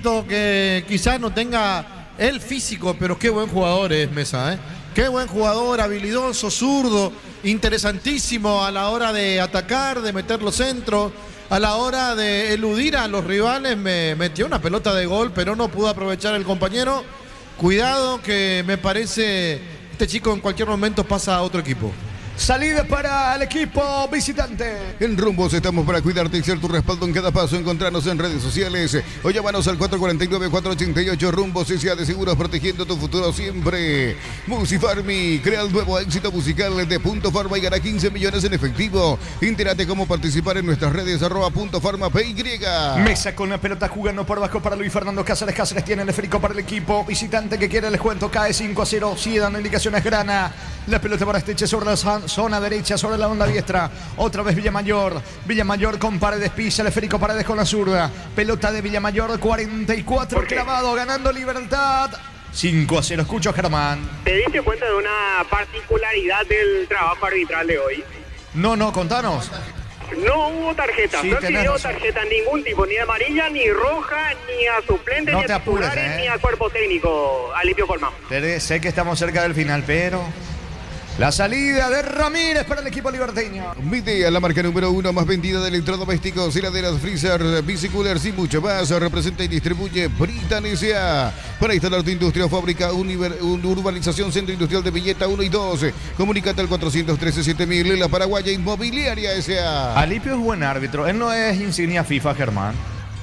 chiquito que quizás no tenga el físico, pero qué buen jugador es Mesa, ¿eh? Qué buen jugador, habilidoso, zurdo, interesantísimo a la hora de atacar, de meter los centros, a la hora de eludir a los rivales. Me metió una pelota de gol, pero no pudo aprovechar el compañero. Cuidado que me parece este chico en cualquier momento pasa a otro equipo. Salida para el equipo visitante. En Rumbos estamos para cuidarte y ser tu respaldo en cada paso. Encontrarnos en redes sociales o llámanos al 449-488. Rumbos S.A. de Seguros, protegiendo tu futuro siempre. Musifarmi, crea el nuevo éxito musical de Punto Farma y gana 15 millones en efectivo. Entérate cómo participar en nuestras redes @puntofarmapy. Mesa con la pelota jugando por abajo para Luis Fernando Cáceres. Cáceres tiene el esférico para el equipo visitante que quiere el descuento. Cae 5-0. Sigue dando indicaciones Grana. La pelota para Esteche sobre la zona derecha, sobre la onda diestra. Otra vez Villamayor. Villamayor con Paredes, pisa el esférico, Paredes con la zurda. Pelota de Villamayor, 44 clavado, ganando Libertad. 5-0. Escucho a Germán. ¿Te diste cuenta de una particularidad del trabajo arbitral de hoy? No, contanos. No hubo tarjeta, Sí, no tenés exhibió razón. tarjeta ningún tipo, ni amarilla, ni roja, ni a suplentes, No ni te a apures, titulares, ni a cuerpo técnico, Alipio Colmán. Sé que estamos cerca del final, pero... La salida de Ramírez para el equipo liberteño. Midea, la marca número 1 más vendida de electrodomésticos, heladeras, freezer, bicicoolers y mucho más. Representa y distribuye Britan S.A. Para instalar tu industria o fábrica, urbanización Centro Industrial de Villeta 1 y 2. Comunícate al 413-7000. La Paraguaya Inmobiliaria S.A. Alipio es buen árbitro. Él no es insignia FIFA, Germán.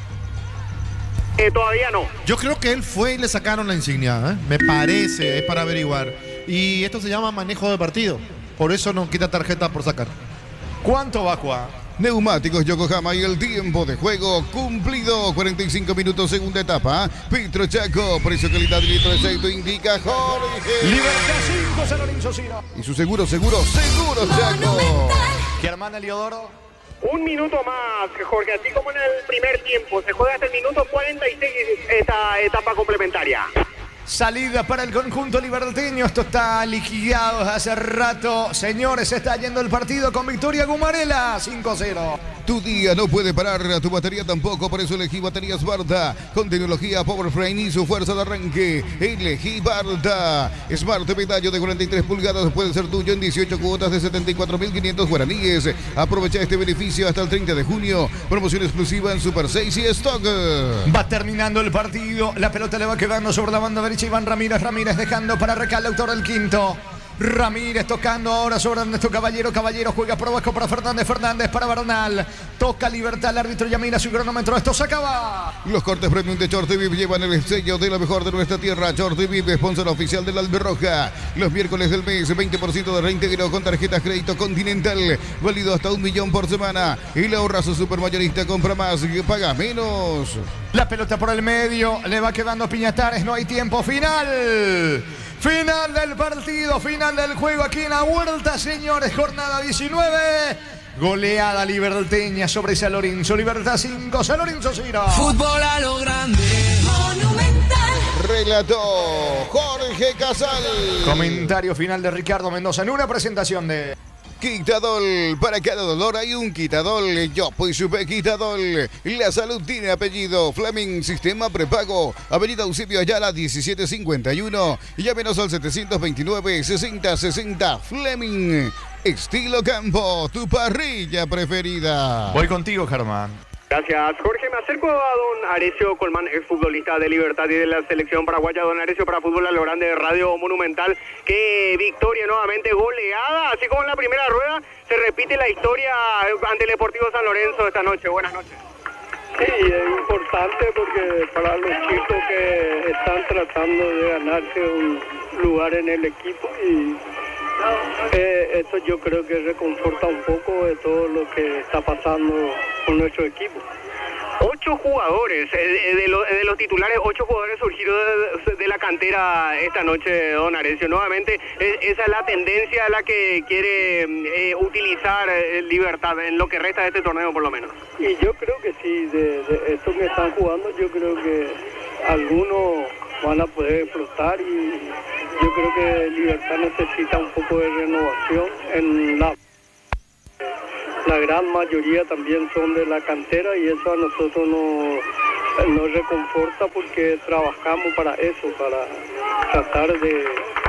Todavía no. Yo creo que él fue y le sacaron la insignia, ¿eh? Me parece, es para averiguar. Y esto se llama manejo de partido. Por eso no quita tarjeta por sacar. ¿Cuánto va, Juan? Neumáticos Yokohama y el tiempo de juego cumplido. 45 minutos, segunda etapa. Petro Chaco, precio, calidad, litro de aceite, indica Jorge. Libertad 5, San Lorenzo 0. Y su seguro Chaco. Germán Eliodoro. Un minuto más, Jorge, así como en el primer tiempo. Se juega hasta el minuto 46 esta etapa complementaria. Salida para el conjunto liberteño. Esto está liquidado desde hace rato. Señores, se está yendo el partido con victoria Gumarela. 5-0. Tu día no puede parar, tu batería tampoco, por eso elegí baterías Barta. Con tecnología Powerframe y su fuerza de arranque. Elegí Barta. Smart medallo de 43 pulgadas puede ser tuyo en 18 cuotas de 74.500 guaraníes. Aprovecha este beneficio hasta el 30 de junio. Promoción exclusiva en Super 6 y Stock. Va terminando el partido. La pelota le va quedando sobre la banda derecha. Iván Ramírez. Ramírez dejando para Recal, autor del quinto. Ramírez tocando ahora sobre Ernesto Caballero. Caballero juega por abajo para Fernández. Fernández para Bernal. Toca Libertad. El árbitro ya mira su cronómetro. Esto se acaba. Los cortes premium de Chortevip llevan el sello de lo mejor de nuestra tierra. Chortevip, sponsor oficial de la Alberroja. Los miércoles del mes, 20% de reintegro con tarjetas crédito Continental. Válido hasta 1 millón por semana. El ahorrazo supermayorista, compra más, paga menos. La pelota por el medio. Le va quedando Piñatares. No hay tiempo. Final. Final del partido, final del juego aquí en la Huerta, señores. Jornada 19. Goleada liberteña sobre San Lorenzo. Libertad 5, San Lorenzo 0. Fútbol a lo grande. Monumental. Relató Jorge Casal. Comentario final de Ricardo Mendoza en una presentación de... Quitadol, para cada dolor hay un Quitadol. Yo pues supe Quitadol. La salud tiene apellido. Fleming, sistema prepago. Avenida Eusebio Ayala 1751. Llámenos al 729-6060. Fleming, estilo campo, tu parrilla preferida. Voy contigo, Germán. Gracias, Jorge. Me acerco a don Arecio Colmán, exfutbolista de Libertad y de la selección paraguaya. Don Arecio, para Fútbol a lo Grande de Radio Monumental. Qué victoria nuevamente, goleada. Así como en la primera rueda, se repite la historia ante el Deportivo San Lorenzo esta noche. Buenas noches. Sí, es importante porque para los chicos que están tratando de ganarse un lugar en el equipo y esto yo creo que reconforta un poco de todo lo que está pasando con nuestro equipo. 8 jugadores, de los titulares, 8 jugadores surgidos de la cantera esta noche, don Arecio. Nuevamente, esa es la tendencia a la que quiere utilizar Libertad en lo que resta de este torneo, por lo menos. Y yo creo que sí, de estos que están jugando, yo creo que algunos van a poder explotar y yo creo que Libertad necesita un poco de renovación en la gran mayoría también son de la cantera y eso a nosotros nos nos reconforta porque trabajamos para eso, para tratar de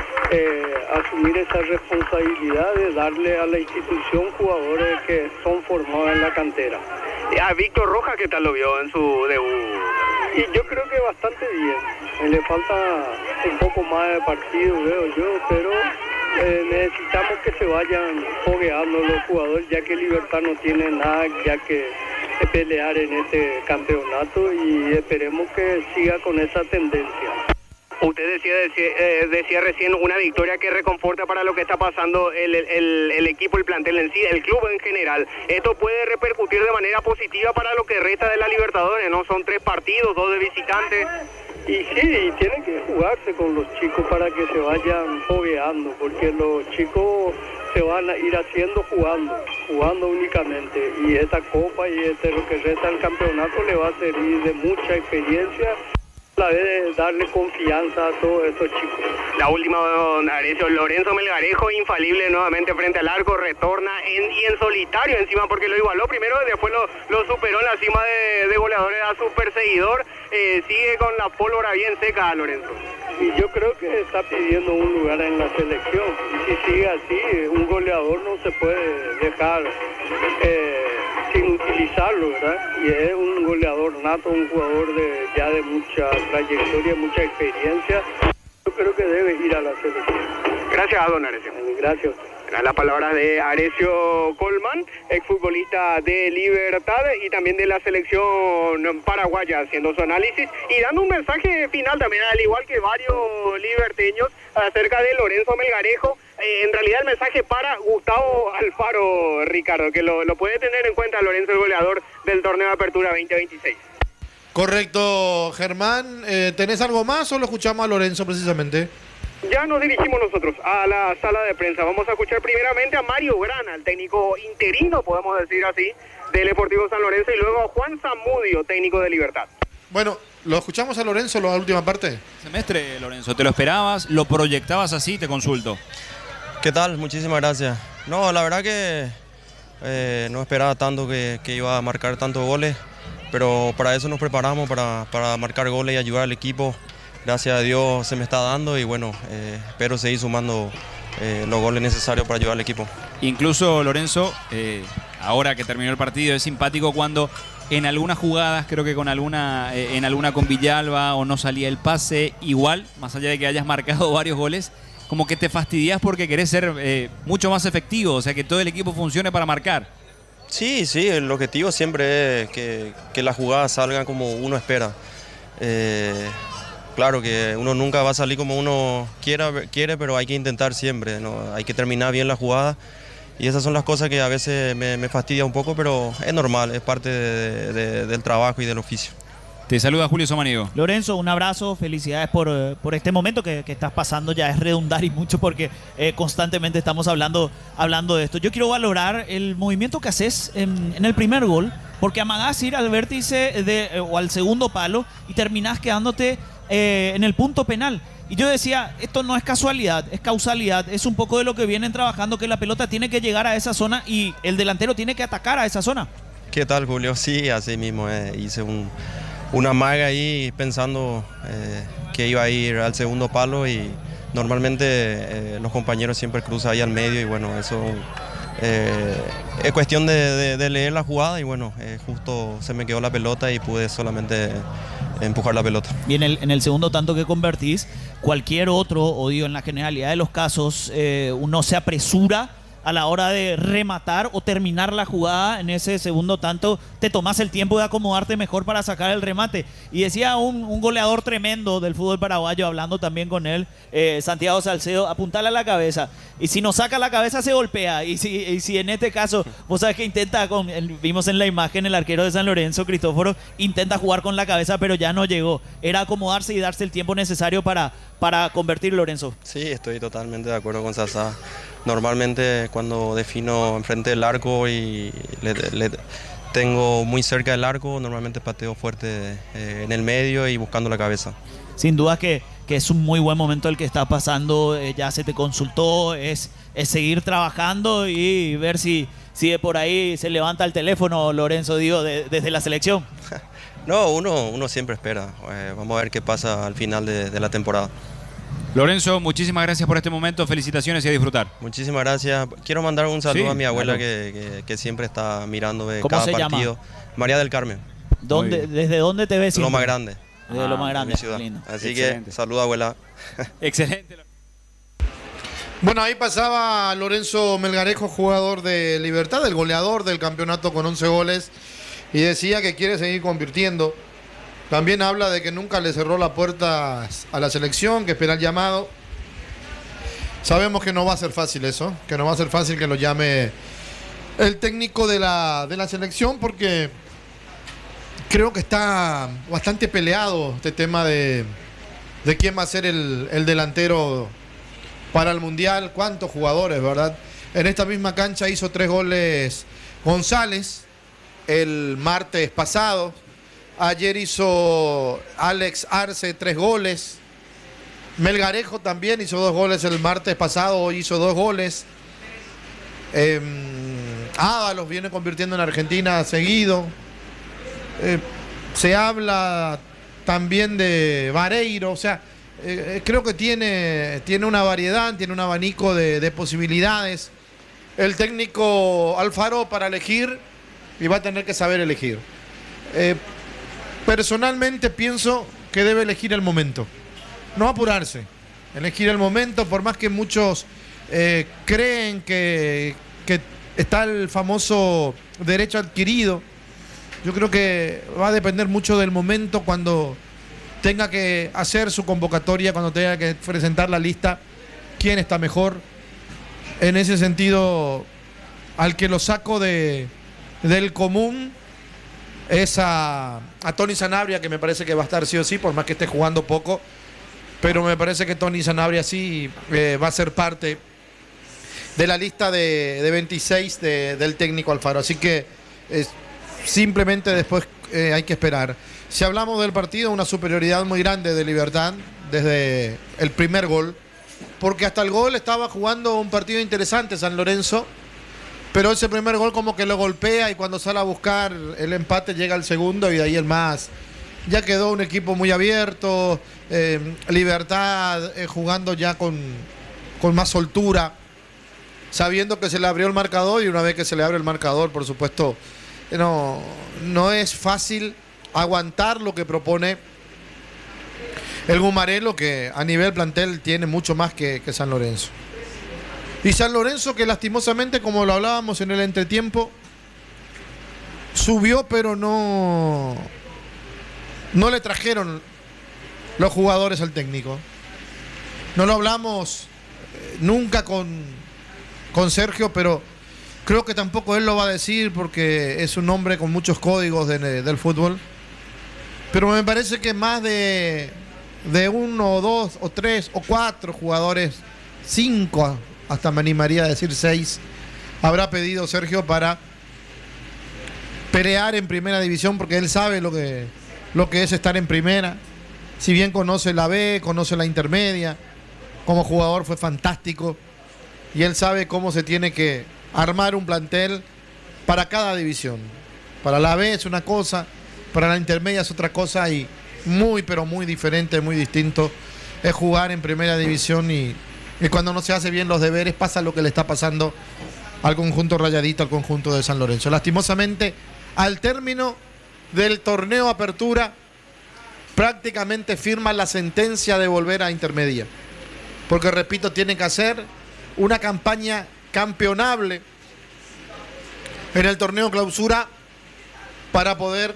asumir esa responsabilidad de darle a la institución jugadores que son formados en la cantera. A Víctor Rojas, ¿qué tal lo vio en su debut? Y yo creo que bastante bien. Le falta un poco más de partido, veo yo, pero necesitamos que se vayan fogueando los jugadores, ya que Libertad no tiene nada ya que pelear en este campeonato, y esperemos que siga con esa tendencia. Usted decía recién una victoria que reconforta para lo que está pasando el equipo, el plantel en sí, el club en general. Esto puede repercutir de manera positiva para lo que resta de la Libertadores, ¿no? Son 3 partidos, 2 de visitantes. Y sí, tienen que jugarse con los chicos para que se vayan fogueando, porque los chicos se van a ir haciendo jugando únicamente. Y esta copa y lo que resta del campeonato le va a servir de mucha experiencia, la vez de darle confianza a todos estos chicos. La última, don Arecio, Lorenzo Melgarejo, infalible nuevamente frente al arco, retorna y en solitario encima, porque lo igualó primero y después lo superó en la cima de goleadores a su perseguidor. Sigue con la pólvora bien seca, Lorenzo. Y yo creo que está pidiendo un lugar en la selección. Y si sigue así, un goleador no se puede dejar sin utilizarlo, ¿verdad? Y es un goleador nato, un jugador ya de mucha trayectoria, mucha experiencia. Yo creo que debe ir a la selección. Gracias, don Arecio. Gracias. Las palabras de Arecio Colman, exfutbolista de Libertad y también de la selección paraguaya, haciendo su análisis y dando un mensaje final también, al igual que varios liberteños, acerca de Lorenzo Melgarejo. En realidad el mensaje para Gustavo Alfaro, Ricardo, que lo puede tener en cuenta Lorenzo, el goleador del torneo de Apertura 2026. Correcto, Germán. ¿Tenés algo más o lo escuchamos a Lorenzo precisamente? Ya nos dirigimos nosotros a la sala de prensa. Vamos a escuchar primeramente a Mario Grana, el técnico interino, podemos decir así, del Deportivo San Lorenzo, y luego a Juan Zamudio, técnico de Libertad. Bueno, ¿lo escuchamos a Lorenzo la última parte? Semestre, Lorenzo, ¿te lo esperabas? ¿Lo proyectabas así? Te consulto. ¿Qué tal? Muchísimas gracias. No, la verdad que no esperaba tanto que iba a marcar tantos goles, pero para eso nos preparamos, para marcar goles y ayudar al equipo. Gracias a Dios se me está dando y bueno, espero seguir sumando los goles necesarios para ayudar al equipo. Incluso, Lorenzo, ahora que terminó el partido, es simpático cuando en algunas jugadas, creo que en alguna con Villalba o no salía el pase, igual, más allá de que hayas marcado varios goles, como que te fastidias porque querés ser mucho más efectivo, o sea, que todo el equipo funcione para marcar. Sí, el objetivo siempre es que las jugadas salgan como uno espera. Claro que uno nunca va a salir como uno quiere, pero hay que intentar siempre, ¿no? Hay que terminar bien la jugada y esas son las cosas que a veces me fastidia un poco, pero es normal, es parte del trabajo y del oficio. Te saluda Julio Samaniego. Lorenzo, un abrazo, felicidades por este momento que estás pasando, ya es redundar y mucho porque constantemente estamos hablando de esto. Yo quiero valorar el movimiento que haces en el primer gol, porque amagás ir al vértice o al segundo palo y terminás quedándote en el punto penal. Y yo decía, esto no es casualidad, es causalidad, es un poco de lo que vienen trabajando, que la pelota tiene que llegar a esa zona y el delantero tiene que atacar a esa zona. ¿Qué tal, Julio? Sí, así mismo, hice una maga ahí pensando que iba a ir al segundo palo y normalmente los compañeros siempre cruzan ahí al medio y bueno, eso es cuestión de leer la jugada y bueno, justo se me quedó la pelota y pude solamente empujar la pelota. Y en el segundo tanto que convertís, cualquier otro, o digo, en la generalidad de los casos, uno se apresura a la hora de rematar o terminar la jugada. En ese segundo tanto te tomás el tiempo de acomodarte mejor para sacar el remate. Y decía un goleador tremendo del fútbol paraguayo, hablando también con él, Santiago Salcedo, apuntale a la cabeza. Y si no saca la cabeza se golpea. Y si en este caso, vos sabés que intenta, vimos en la imagen el arquero de San Lorenzo, Cristóforo, intenta jugar con la cabeza pero ya no llegó. Era acomodarse y darse el tiempo necesario para convertir, Lorenzo. Sí, estoy totalmente de acuerdo con Sasa. Normalmente cuando defino enfrente del arco y le tengo muy cerca del arco, normalmente pateo fuerte en el medio y buscando la cabeza. Sin duda que es un muy buen momento el que está pasando, ya se te consultó, es seguir trabajando y ver si de por ahí se levanta el teléfono, Lorenzo, digo, desde la selección. No, uno siempre espera. Vamos a ver qué pasa al final de la temporada. Lorenzo, muchísimas gracias por este momento, felicitaciones y a disfrutar. Muchísimas gracias. Quiero mandar un saludo Sí, a mi abuela claro. que siempre está mirando ¿Cómo cada se llama? partido. María del Carmen, ¿Desde dónde te ves? Loma Grande, Desde Loma mi Grande. ciudad. Lindo. Así Excelente. que saluda, abuela. Excelente. Bueno, ahí pasaba Lorenzo Melgarejo, jugador de Libertad, el goleador del campeonato con 11 goles, y decía que quiere seguir convirtiendo. También habla de que nunca le cerró la puerta a la selección, que espera el llamado. Sabemos que no va a ser fácil eso, que no va a ser fácil que lo llame el técnico de la selección, porque creo que está bastante peleado este tema de quién va a ser el delantero para el Mundial. Cuántos jugadores, ¿verdad? En esta misma cancha hizo 3 goles González el martes pasado. Ayer hizo Alex Arce 3 goles. Melgarejo también hizo 2 goles el martes pasado, hoy hizo 2 goles. Ábalos viene convirtiendo en Argentina seguido. Se habla también de Vareiro, o sea, creo que tiene una variedad, tiene un abanico de posibilidades. El técnico Alfaro para elegir, y va a tener que saber elegir. Personalmente pienso que debe elegir el momento. No apurarse, elegir el momento, por más que muchos creen que está el famoso derecho adquirido. Yo creo que va a depender mucho del momento, cuando tenga que hacer su convocatoria, cuando tenga que presentar la lista, quién está mejor. En ese sentido, al que lo saco del común es a Tony Sanabria, que me parece que va a estar sí o sí, por más que esté jugando poco. Pero me parece que Tony Sanabria sí va a ser parte de la lista de 26 del técnico Alfaro. Así que simplemente después hay que esperar. Si hablamos del partido, una superioridad muy grande de Libertad desde el primer gol, porque hasta el gol estaba jugando un partido interesante San Lorenzo, pero ese primer gol como que lo golpea, y cuando sale a buscar el empate llega al segundo, y de ahí el más. Ya quedó un equipo muy abierto, Libertad jugando ya con más soltura, sabiendo que se le abrió el marcador, y una vez que se le abre el marcador, por supuesto, no es fácil aguantar lo que propone el Gumarelo, que a nivel plantel tiene mucho más que San Lorenzo. Y San Lorenzo, que lastimosamente, como lo hablábamos en el entretiempo, subió, pero no le trajeron los jugadores al técnico. No lo hablamos nunca con Sergio, pero creo que tampoco él lo va a decir, porque es un hombre con muchos códigos del fútbol. Pero me parece que más de 1 o 2 o 3 o 4 jugadores, 5, hasta me animaría a decir 6, habrá pedido Sergio para pelear en primera división, porque él sabe lo que es estar en primera. Si bien conoce la B, conoce la intermedia, como jugador fue fantástico, y él sabe cómo se tiene que armar un plantel para cada división. Para la B es una cosa, para la intermedia es otra cosa, y muy pero muy diferente, muy distinto es jugar en primera división, y cuando no se hace bien los deberes pasa lo que le está pasando al conjunto rayadito, al conjunto de San Lorenzo. Lastimosamente, al término del torneo Apertura, prácticamente firma la sentencia de volver a intermedia, porque repito, tiene que hacer una campaña campeonable en el torneo Clausura para poder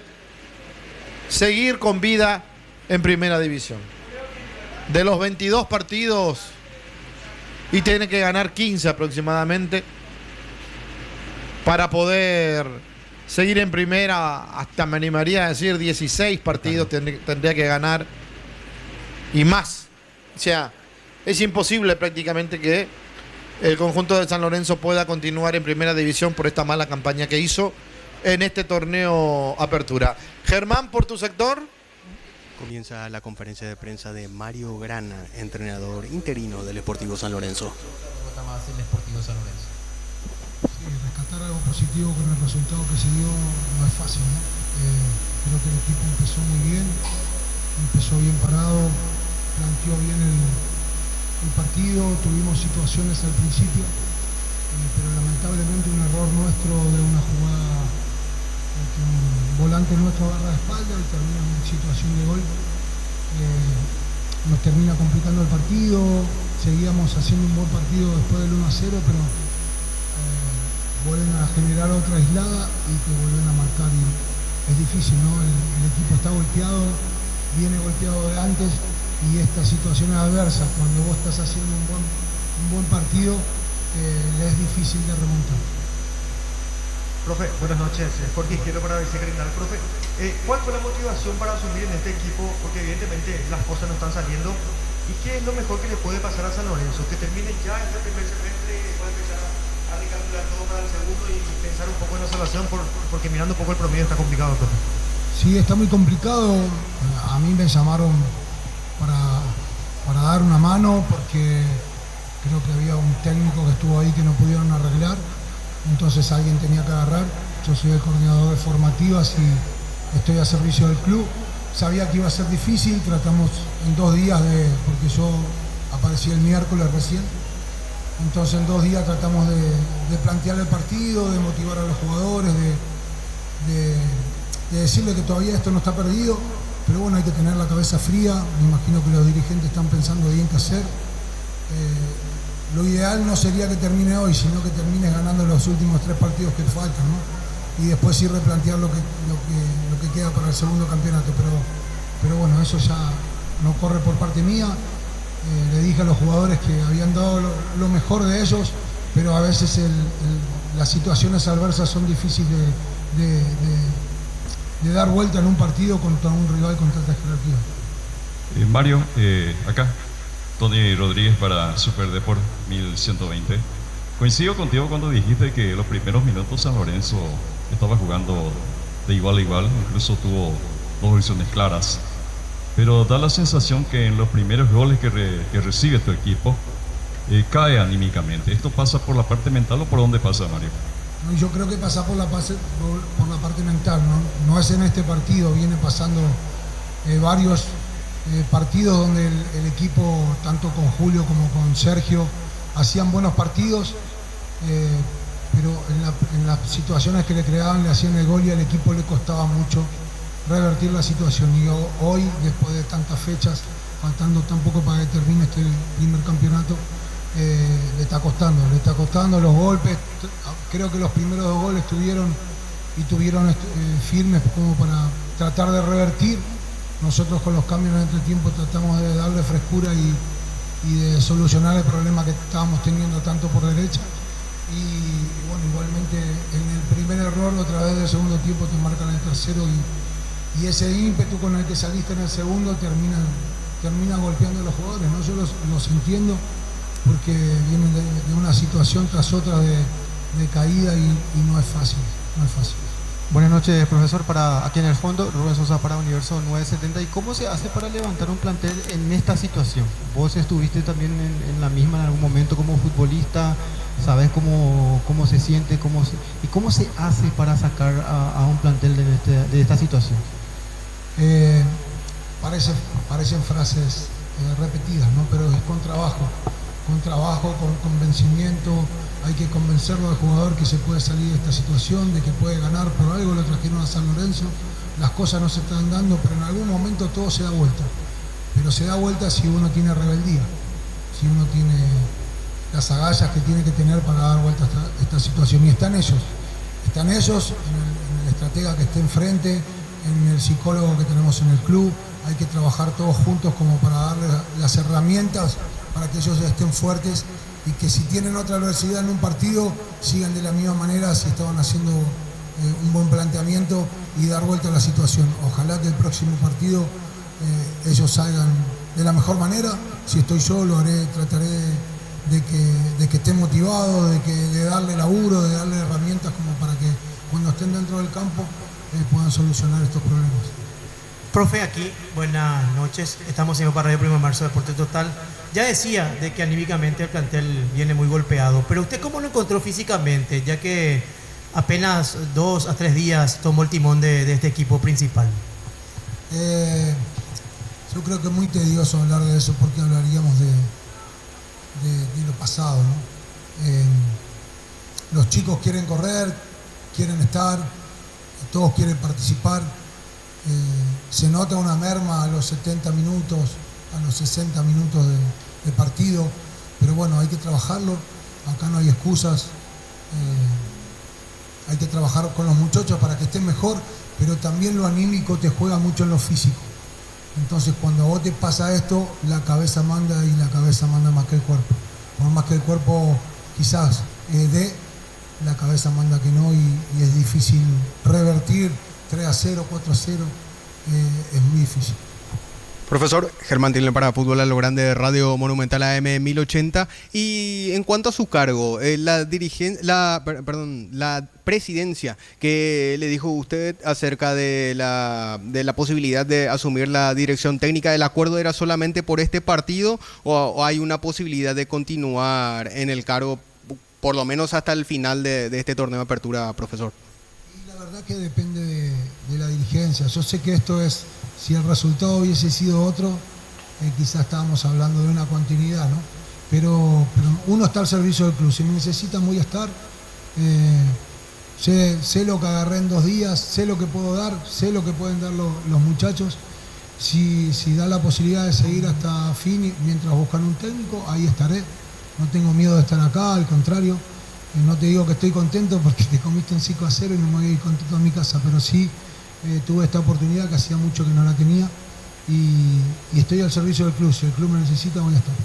seguir con vida en primera división. De los 22 partidos, y tiene que ganar 15 aproximadamente para poder seguir en primera. Hasta me animaría a decir 16 partidos tendría que ganar y más. O sea, es imposible prácticamente que el conjunto de San Lorenzo pueda continuar en primera división por esta mala campaña que hizo en este torneo Apertura. Germán, por tu sector. Comienza la conferencia de prensa de Mario Grana, entrenador interino del Sportivo San Lorenzo. Más el Sportivo San Lorenzo. Sí, rescatar algo positivo con el resultado que se dio no es fácil, ¿no? Creo que el equipo empezó muy bien, empezó bien parado, planteó bien el partido, tuvimos situaciones al principio, pero lamentablemente un error nuestro de una jugada que un volante nuestro agarra de espalda y termina en situación de gol. Nos termina complicando el partido, seguíamos haciendo un buen partido después del 1-0, pero vuelven a generar otra aislada y te vuelven a marcar y es difícil, ¿no? El equipo está golpeado, viene golpeado de antes y estas situaciones adversas, cuando vos estás haciendo un buen partido, le es difícil de remontar. Profe, buenas noches. Jorge Izquierdo para ABC Criminal. Profe, ¿cuál fue la motivación para asumir en este equipo? Porque evidentemente las cosas no están saliendo. ¿Y qué es lo mejor que le puede pasar a San Lorenzo? Que termine ya este primer semestre, pueda empezar a recalcular todo para el segundo y pensar un poco en la salvación, porque mirando un poco el promedio está complicado, profe. Sí, está muy complicado. A mí me llamaron para dar una mano porque creo que había un técnico que estuvo ahí que no pudieron arreglar. Entonces alguien tenía que agarrar. Yo soy el coordinador de formativas y estoy a servicio del club. Sabía que iba a ser difícil, tratamos en 2 días porque yo aparecí el miércoles recién. Entonces en 2 días tratamos de plantear el partido, de motivar a los jugadores, de decirle que todavía esto no está perdido. Pero bueno, hay que tener la cabeza fría. Me imagino que los dirigentes están pensando bien qué hacer. Lo ideal no sería que termine hoy, sino que termines ganando los últimos 3 partidos que faltan, ¿no? Y después sí replantear lo que queda para el segundo campeonato. Pero bueno, eso ya no corre por parte mía. Le dije a los jugadores que habían dado lo mejor de ellos, pero a veces las situaciones adversas son difíciles de dar vuelta en un partido contra un rival con tanta jerarquía. Mario, acá. Tony Rodríguez para Superdeport 1120. Coincido contigo cuando dijiste que los primeros minutos San Lorenzo estaba jugando de igual a igual, incluso tuvo 2 visiones claras, pero da la sensación que en los primeros goles que recibe tu equipo cae anímicamente. ¿Esto pasa por la parte mental o por dónde pasa, Mario? Yo creo que pasa por la parte mental, ¿no? No es en este partido, viene pasando varios partidos donde el equipo, tanto con Julio como con Sergio, hacían buenos partidos, pero en las situaciones que le creaban, le hacían el gol y al equipo le costaba mucho revertir la situación. Y hoy, después de tantas fechas, faltando tan poco para que termine este primer campeonato, le está costando los golpes. Creo que los primeros 2 goles tuvieron firmes como para tratar de revertir. Nosotros con los cambios en el entretiempo tratamos de darle frescura y de solucionar el problema que estábamos teniendo tanto por derecha. Y bueno, igualmente en el primer error, otra vez del segundo tiempo te marcan el tercero y ese ímpetu con el que saliste en el segundo termina golpeando a los jugadores, ¿no? Yo los entiendo porque vienen de una situación tras otra de caída y no es fácil. Buenas noches, profesor. Para aquí en el fondo, Rubén Sosa para Universo 970. ¿Y cómo se hace para levantar un plantel en esta situación? Vos estuviste también en la misma en algún momento como futbolista, sabes cómo se siente, y cómo se hace para sacar a un plantel de esta situación. Parecen frases repetidas, ¿no? Pero es con trabajo, con convencimiento. Hay que convencerlo al jugador que se puede salir de esta situación, de que puede ganar. Por algo lo trajeron a San Lorenzo. Las cosas no se están dando, pero en algún momento todo se da vuelta. Pero se da vuelta si uno tiene rebeldía, si uno tiene las agallas que tiene que tener para dar vuelta a esta situación. Y están ellos, en el estratega que esté enfrente, en el psicólogo que tenemos en el club. Hay que trabajar todos juntos como para darles las herramientas para que ellos estén fuertes y que si tienen otra adversidad en un partido sigan de la misma manera si estaban haciendo un buen planteamiento y dar vuelta a la situación. Ojalá que el próximo partido ellos salgan de la mejor manera. Si estoy yo lo haré, trataré de que estén motivados, de darle laburo, de darle herramientas como para que cuando estén dentro del campo puedan solucionar estos problemas. Profe, aquí, buenas noches. Estamos en para el 1 de marzo de Deporte Total. Ya decía de que anímicamente el plantel viene muy golpeado, pero ¿usted cómo lo encontró físicamente? Ya que apenas 2 a 3 días tomó el timón de este equipo principal. Yo creo que es muy tedioso hablar de eso porque hablaríamos de lo pasado, ¿no? Los chicos quieren correr, quieren estar, todos quieren participar. Se nota una merma a los 70 minutos, a los 60 minutos de partido, pero bueno, hay que trabajarlo, acá no hay excusas, hay que trabajar con los muchachos para que estén mejor, pero también lo anímico te juega mucho en lo físico. Entonces cuando a vos te pasa esto, la cabeza manda y la cabeza manda más que el cuerpo. Por más que el cuerpo quizás la cabeza manda que no y es difícil revertir 3-0, 4-0, es muy difícil. Profesor Germán Tilner para Fútbol a lo Grande de Radio Monumental AM 1080. Y en cuanto a su cargo, la presidencia que le dijo usted acerca de la posibilidad de asumir la dirección técnica, ¿el acuerdo era solamente por este partido o hay una posibilidad de continuar en el cargo por lo menos hasta el final de este torneo de apertura, profesor? Y la verdad que depende de la dirigencia. Yo sé que esto es, si el resultado hubiese sido otro, quizás estábamos hablando de una continuidad, ¿no? Pero uno está al servicio del club. Si me necesitan voy a estar. Sé lo que agarré en 2 días, sé lo que puedo dar, sé lo que pueden dar los muchachos. Si da la posibilidad de seguir hasta fin mientras buscan un técnico, ahí estaré. No tengo miedo de estar acá, al contrario. No te digo que estoy contento porque te comiste un 5-0 y no me voy a ir contento a mi casa, pero sí tuve esta oportunidad que hacía mucho que no la tenía y estoy al servicio del club. Si el club me necesita, voy a estar.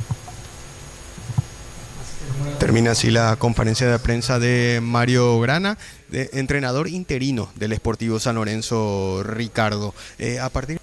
Termina así la conferencia de prensa de Mario Grana, entrenador interino del Sportivo San Lorenzo, Ricardo. A partir...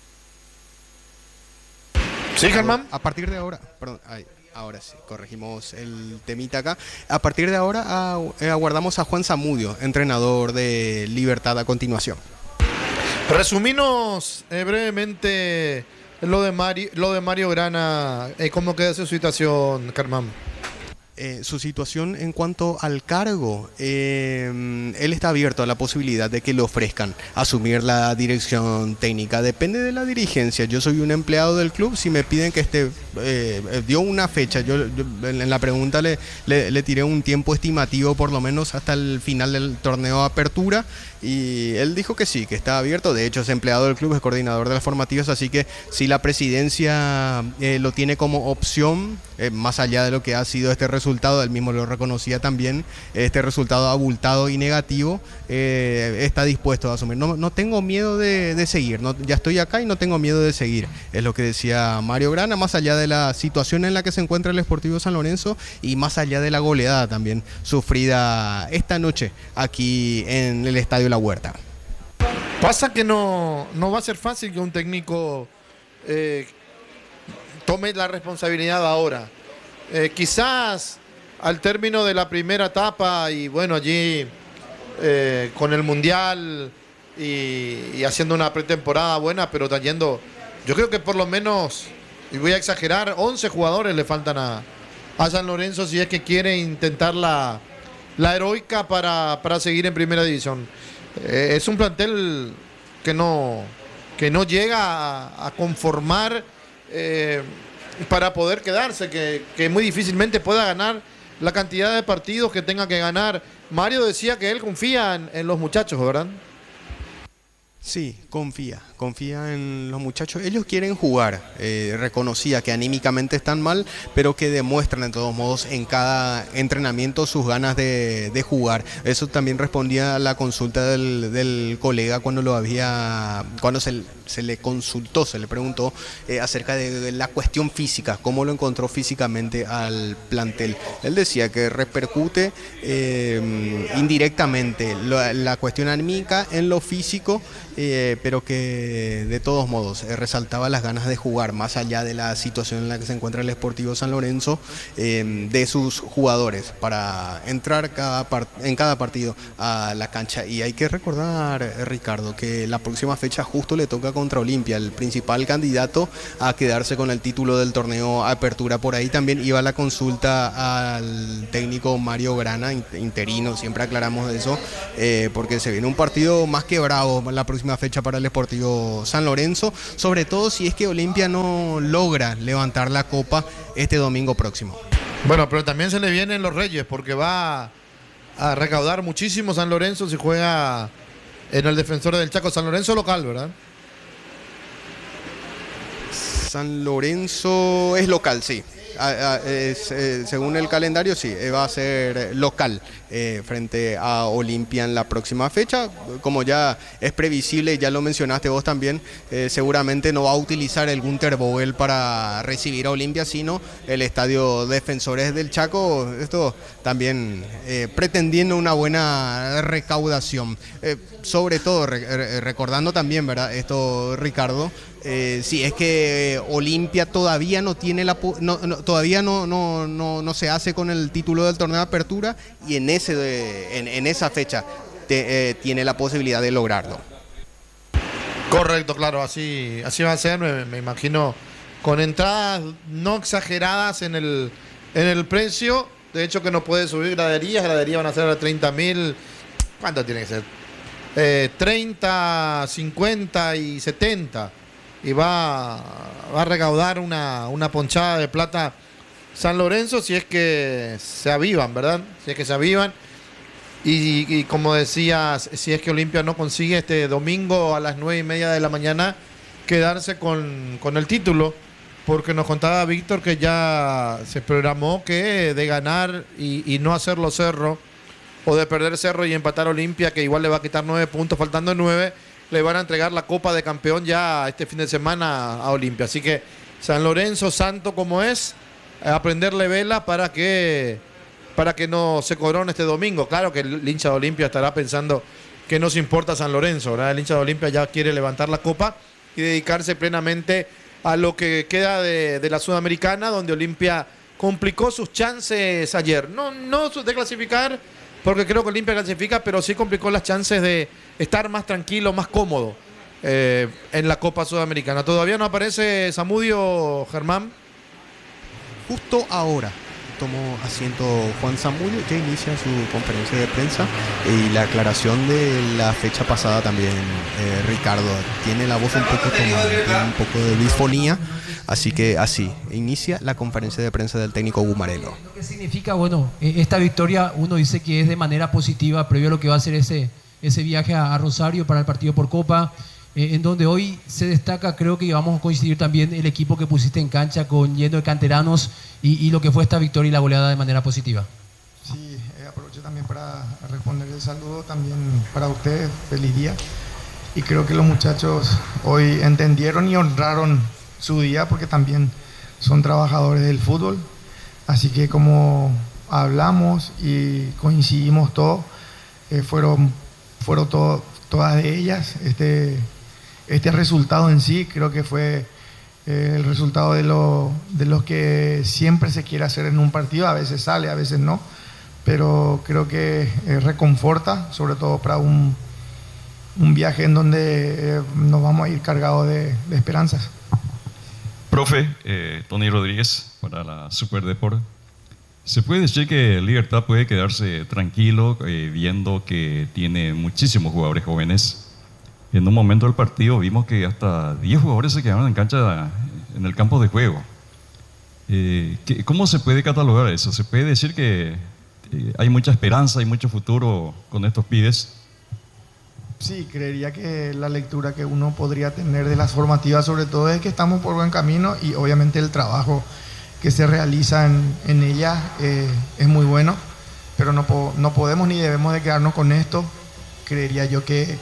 Sí, Germán. A partir de ahora, perdón, ahora sí, corregimos el temita acá. A partir de ahora aguardamos a Juan Zamudio, entrenador de Libertad a continuación. Resumimos brevemente lo de Mario Grana, cómo queda su situación, Germán. Su situación en cuanto al cargo, él está abierto a la posibilidad de que le ofrezcan asumir la dirección técnica. Depende de la dirigencia. Yo soy un empleado del club. Si me piden que esté, dio una fecha, yo en la pregunta le tiré un tiempo estimativo por lo menos hasta el final del torneo de apertura y él dijo que sí, que está abierto. De hecho es empleado del club, es coordinador de las formativas, así que si la presidencia lo tiene como opción, más allá de lo que ha sido este resultado, él mismo lo reconocía también, este resultado abultado y negativo, está dispuesto a asumir. No tengo miedo de seguir, ya estoy acá y no tengo miedo de seguir, es lo que decía Mario Grana, más allá de la situación en la que se encuentra el Sportivo San Lorenzo y más allá de la goleada también sufrida esta noche aquí en el Estadio La Huerta. Pasa que no va a ser fácil que un técnico tome la responsabilidad ahora. Quizás al término de la primera etapa y bueno, allí con el Mundial y haciendo una pretemporada buena, pero trayendo, yo creo que por lo menos, y voy a exagerar, 11 jugadores le faltan a San Lorenzo si es que quiere intentar la heroica para seguir en primera división. Es un plantel que no llega a conformar para poder quedarse, que muy difícilmente pueda ganar la cantidad de partidos que tenga que ganar. Mario decía que él confía en los muchachos, ¿verdad? Sí, confía en los muchachos. Ellos quieren jugar. Reconocía que anímicamente están mal, pero que demuestran de todos modos en cada entrenamiento sus ganas de jugar. Eso también respondía a la consulta del colega cuando se le consultó, se le preguntó acerca de la cuestión física, cómo lo encontró físicamente al plantel. Él decía que repercute indirectamente la cuestión anímica en lo físico pero que de todos modos resaltaba las ganas de jugar más allá de la situación en la que se encuentra el Sportivo San Lorenzo, de sus jugadores para entrar en cada partido a la cancha. Y hay que recordar, Ricardo, que la próxima fecha justo le toca contra Olimpia, el principal candidato a quedarse con el título del torneo Apertura. Por ahí también iba la consulta al técnico Mario Grana, interino, siempre aclaramos de eso, porque se viene un partido más que bravo la próxima fecha para el Sportivo San Lorenzo, sobre todo si es que Olimpia no logra levantar la copa este domingo próximo. Bueno, pero también se le vienen los Reyes, porque va a recaudar muchísimo San Lorenzo si juega en el Defensor del Chaco. San Lorenzo local, ¿verdad? San Lorenzo es local, sí. Según el calendario, sí, va a ser local frente a Olimpia en la próxima fecha. Como ya es previsible, ya lo mencionaste vos también, seguramente no va a utilizar el Gunter Vogel para recibir a Olimpia, sino el Estadio Defensores del Chaco. Esto también pretendiendo una buena recaudación. Sobre todo, recordando también, ¿verdad? Esto, Ricardo, si es que Olimpia todavía no tiene todavía no se hace con el título del torneo de apertura, y en esa fecha tiene la posibilidad de lograrlo. Correcto, claro, así va a ser, me imagino, con entradas no exageradas en el precio. De hecho, que no puede subir graderías van a ser a 30.000. ¿Cuánto tiene que ser? 30, 50 y 70. Y va a recaudar una ponchada de plata San Lorenzo, si es que se avivan, ¿verdad? Si es que se avivan. Y como decías, si es que Olimpia no consigue este domingo a las 9:30 de la mañana quedarse con el título, porque nos contaba Víctor que ya se programó que de ganar y no hacerlo Cerro, o de perder Cerro y empatar Olimpia, que igual le va a quitar 9 puntos, faltando 9, le van a entregar la Copa de Campeón ya este fin de semana a Olimpia. Así que San Lorenzo, santo como es, a prenderle vela para que no se corone este domingo. Claro que el hincha de Olimpia estará pensando que no se importa San Lorenzo, ¿verdad? El hincha de Olimpia ya quiere levantar la Copa y dedicarse plenamente a lo que queda de la Sudamericana, donde Olimpia complicó sus chances ayer. No de clasificar, porque creo que Olimpia clasifica, pero sí complicó las chances de estar más tranquilo, más cómodo en la Copa Sudamericana. ¿Todavía no aparece Zamudio, Germán? Justo ahora tomó asiento Juan Zamudio, ya inicia su conferencia de prensa, y la aclaración de la fecha pasada también, Ricardo, tiene la voz un poco tomada, tiene un poco de disfonía, así que así inicia la conferencia de prensa del técnico Gumarelo. ¿Qué significa? Bueno, esta victoria uno dice que es de manera positiva previo a lo que va a ser ese viaje a Rosario para el partido por Copa, en donde hoy se destaca, creo que vamos a coincidir también, el equipo que pusiste en cancha con lleno de canteranos y lo que fue esta victoria y la goleada de manera positiva. Sí, aprovecho también para responder el saludo también para ustedes, feliz día. Y creo que los muchachos hoy entendieron y honraron su día, porque también son trabajadores del fútbol. Así que como hablamos y coincidimos todos, fueron todas de ellas. Este resultado en sí creo que fue el resultado de lo que siempre se quiere hacer en un partido. A veces sale, a veces no, pero creo que reconforta, sobre todo para un viaje en donde nos vamos a ir cargados de esperanzas. Profe, Tony Rodríguez para la Super Deport. ¿Se puede decir que Libertad puede quedarse tranquilo viendo que tiene muchísimos jugadores jóvenes? En un momento del partido vimos que hasta 10 jugadores se quedaron en cancha, en el campo de juego. ¿Cómo se puede catalogar eso? ¿Se puede decir que hay mucha esperanza, hay mucho futuro con estos pibes? Sí, creería que la lectura que uno podría tener de las formativas, sobre todo, es que estamos por buen camino, y obviamente el trabajo que se realiza en ellas es muy bueno, pero no podemos ni debemos de quedarnos con esto. Creería yo que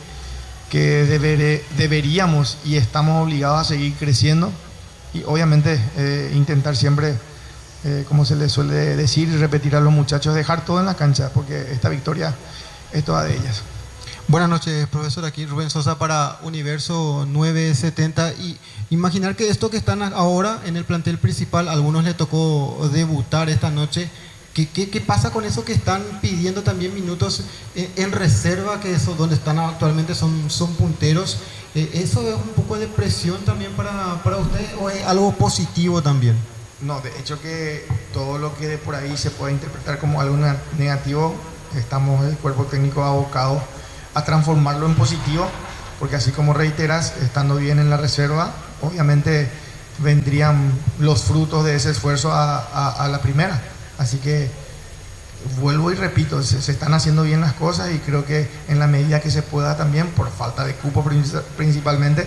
deberíamos y estamos obligados a seguir creciendo, y obviamente intentar siempre, como se les suele decir y repetir a los muchachos, dejar todo en la cancha, porque esta victoria es toda de ellas. Buenas noches, profesor. Aquí Rubén Sosa para Universo 970. Y imaginar que esto que están ahora en el plantel principal, a algunos les tocó debutar esta noche. ¿Qué pasa con eso que están pidiendo también minutos en reserva, que eso donde están actualmente son punteros? ¿Eso es un poco de presión también para usted o es algo positivo también? No, de hecho que todo lo que de por ahí se puede interpretar como algo negativo, estamos el cuerpo técnico abocado a transformarlo en positivo, porque así como reiteras, estando bien en la reserva, obviamente vendrían los frutos de ese esfuerzo a la primera. Así que vuelvo y repito, se están haciendo bien las cosas y creo que en la medida que se pueda también, por falta de cupo principalmente,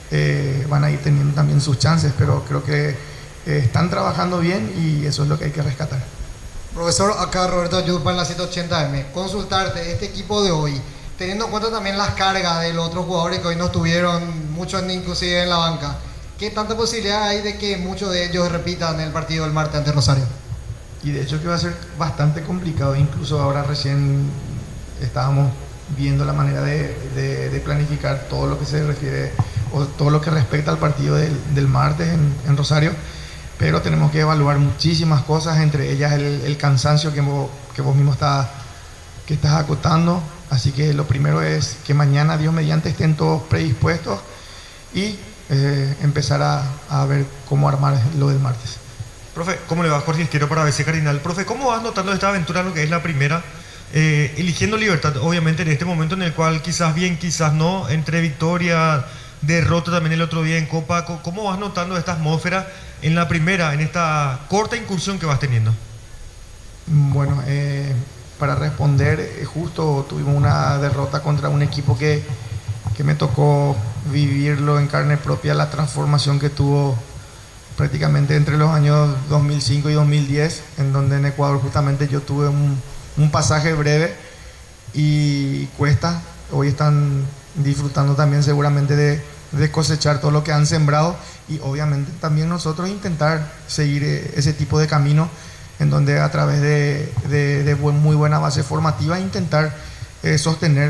van a ir teniendo también sus chances, pero creo que están trabajando bien y eso es lo que hay que rescatar. Profesor, acá Roberto Ayudpa en la 180M. Consultarte, este equipo de hoy, teniendo en cuenta también las cargas de los otros jugadores que hoy no estuvieron, muchos inclusive en la banca, ¿qué tanta posibilidad hay de que muchos de ellos repitan el partido del martes ante Rosario? Y de hecho que va a ser bastante complicado, incluso ahora recién estábamos viendo la manera de planificar todo lo que se refiere o todo lo que respecta al partido del martes en Rosario, pero tenemos que evaluar muchísimas cosas, entre ellas el cansancio que vos mismo estás acotando. Así que lo primero es que mañana, Dios mediante, estén todos predispuestos y empezar a ver cómo armar lo del martes. Profe, ¿cómo le va? Jorge Izquierdo para ABC Cardinal. Profe, ¿cómo vas notando esta aventura en lo que es la primera? Eligiendo Libertad, obviamente en este momento en el cual quizás bien, quizás no, entre victoria, derrota también el otro día en Copa, ¿cómo vas notando esta atmósfera en la primera, en esta corta incursión que vas teniendo? Bueno, para responder, justo tuvimos una derrota contra un equipo que me tocó vivirlo en carne propia, la transformación que tuvo prácticamente entre los años 2005 y 2010, en donde en Ecuador justamente yo tuve un pasaje breve y cuesta. Hoy están disfrutando también seguramente de cosechar todo lo que han sembrado y obviamente también nosotros intentar seguir ese tipo de camino en donde a través de muy buena base formativa intentar sostener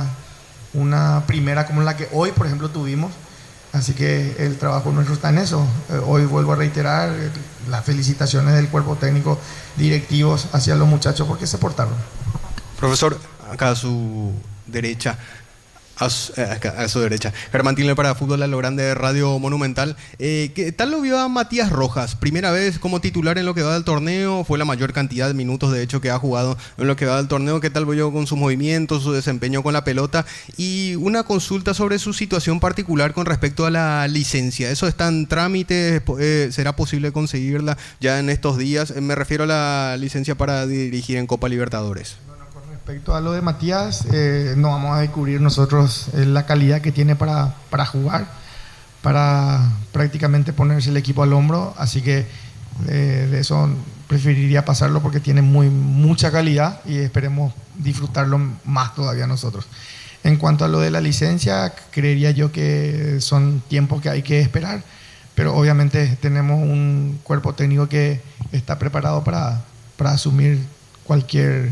una primera como la que hoy por ejemplo tuvimos. Así que el trabajo nuestro está en eso. Hoy vuelvo a reiterar las felicitaciones del cuerpo técnico, directivos hacia los muchachos porque se portaron. Profesor, acá a su derecha, a su derecha, Germán Tilner para Fútbol a lo Grande de Radio Monumental. ¿Qué tal lo vio a Matías Rojas? Primera vez como titular en lo que va del torneo, fue la mayor cantidad de minutos de hecho que ha jugado en lo que va del torneo. ¿Qué tal vio con sus movimientos, su desempeño con la pelota? Y una consulta sobre su situación particular con respecto a la licencia. ¿Eso está en trámite? ¿Será posible conseguirla ya en estos días? Me refiero a la licencia para dirigir en Copa Libertadores. Respecto a lo de Matías, no vamos a descubrir nosotros la calidad que tiene para jugar, para prácticamente ponerse el equipo al hombro, así que de eso preferiría pasarlo porque tiene mucha calidad y esperemos disfrutarlo más todavía nosotros. En cuanto a lo de la licencia, creería yo que son tiempos que hay que esperar, pero obviamente tenemos un cuerpo técnico que está preparado para asumir cualquier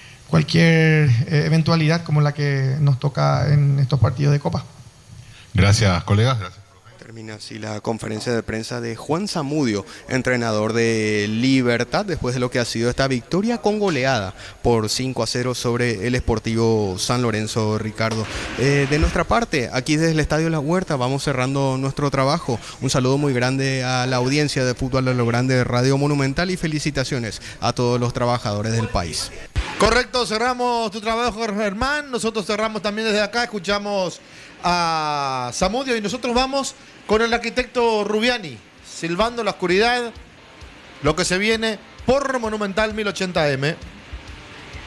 eventualidad como la que nos toca en estos partidos de Copa. Gracias, colegas. Gracias. Termina así la conferencia de prensa de Juan Zamudio, entrenador de Libertad, después de lo que ha sido esta victoria con goleada por 5-0 sobre el Sportivo San Lorenzo, Ricardo. De nuestra parte, aquí desde el Estadio La Huerta, vamos cerrando nuestro trabajo. Un saludo muy grande a la audiencia de Fútbol a lo Grande de Radio Monumental y felicitaciones a todos los trabajadores del país. Correcto, cerramos tu trabajo, Germán. Nosotros cerramos también desde acá, escuchamos a Zamudio y nosotros vamos con el arquitecto Rubiani, silbando la oscuridad, lo que se viene por Monumental 1080M.